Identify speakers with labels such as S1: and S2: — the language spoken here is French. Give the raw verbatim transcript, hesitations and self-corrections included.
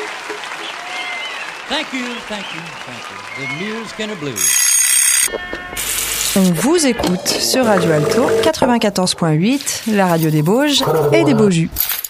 S1: Thank you, thank you, thank you. The Muleskinner Blues.
S2: On vous écoute sur Radio Alto quatre-vingt-quatorze point huit, la radio des Bauges et des Beaujus.